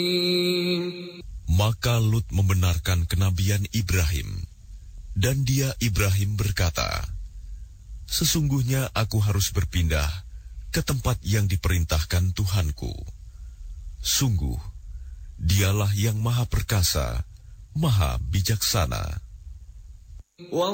Maka Lut membenarkan kenabian Ibrahim, dan dia Ibrahim berkata, "Sesungguhnya aku harus berpindah ke tempat yang diperintahkan Tuhanku. Sungguh, dialah yang maha perkasa, maha bijaksana."